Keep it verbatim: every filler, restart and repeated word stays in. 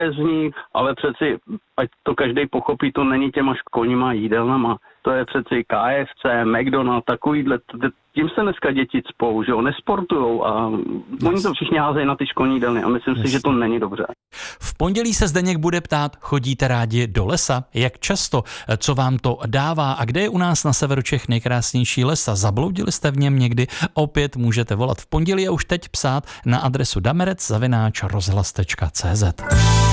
zní, ale přeci, ať to každý pochopí, to není těma školníma jídelnama. To je přeci K F C, McDonald, takovýhle, tím se dneska děti cpou, že jo, nesportujou a oni to všichni házejí na ty školní jídelny a myslím si, že to není dobře. V pondělí se Zdeněk bude ptát, chodíte rádi do lesa? Jak často? Co vám to dává? A kde je u nás na severu Čech nejkrásnější lesa? Zabloudili jste v něm někdy? Opět můžete volat v pondělí a už teď psát na adresu damerec zavináč rozhlas tečka cé zet.